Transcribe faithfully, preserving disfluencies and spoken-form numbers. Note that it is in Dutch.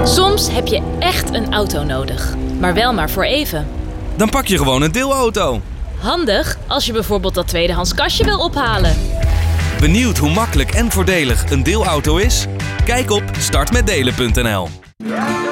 Soms heb je echt een auto nodig, maar wel maar voor even. Dan pak je gewoon een deelauto. Handig als je bijvoorbeeld dat tweedehands kastje wil ophalen. Benieuwd hoe makkelijk en voordelig een deelauto is? Kijk op start met delen punt n l.